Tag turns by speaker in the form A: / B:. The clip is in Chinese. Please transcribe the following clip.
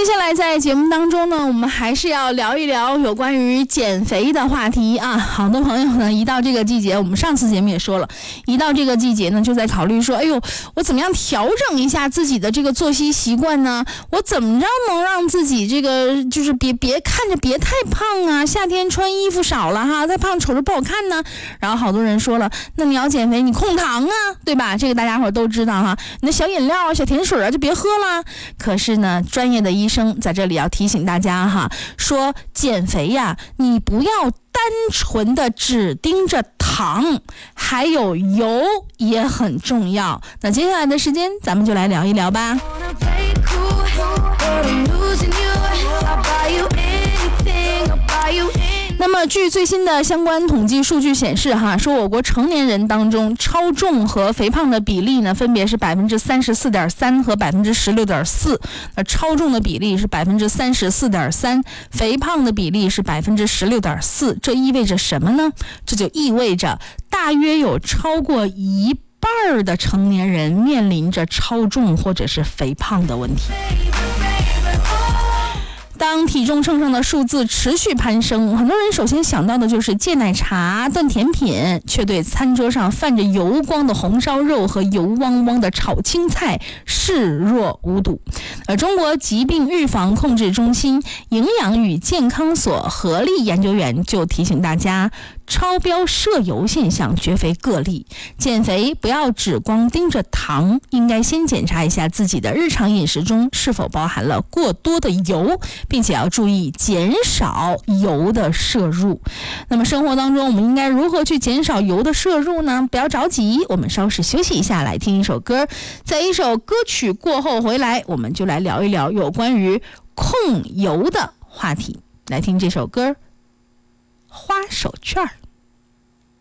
A: 接下来在节目当中呢，我们还是要聊一聊有关于减肥的话题啊。好多朋友呢，一到这个季节，我们上次节目也说了，一到这个季节呢，就在考虑说，哎呦，我怎么样调整一下自己的这个作息习惯呢？我怎么着能让自己这个就是别看着别太胖啊？夏天穿衣服少了哈，太胖瞅着不好看呢。然后好多人说了，那你要减肥，你控糖啊，对吧？这个大家伙都知道哈，你的小饮料啊、小甜水啊就别喝了。可是呢，专业的医生在这里要提醒大家哈，说减肥呀，你不要单纯的只盯着糖，还有油也很重要。那接下来的时间，咱们就来聊一聊吧。那么据最新的相关统计数据显示哈，说我国成年人当中超重和肥胖的比例呢，分别是 34.3% 和 16.4%。超重的比例是 34.3%， 肥胖的比例是 16.4%。这意味着什么呢？这就意味着大约有超过一半的成年人面临着超重或者是肥胖的问题。当体重秤上的数字持续攀升，很多人首先想到的就是戒奶茶、断甜品，却对餐桌上泛着油光的红烧肉和油汪汪的炒青菜视若无睹。中国疾病预防控制中心营养与健康所何立研究员就提醒大家，超标摄油现象绝非个例，减肥不要只光盯着糖，应该先检查一下自己的日常饮食中是否包含了过多的油，并且要注意减少油的摄入。那么生活当中我们应该如何去减少油的摄入呢？不要着急，我们稍事休息一下，来听一首歌。在一首歌曲过后回来，我们就来聊一聊有关于控油的话题。来听这首歌，花手绢。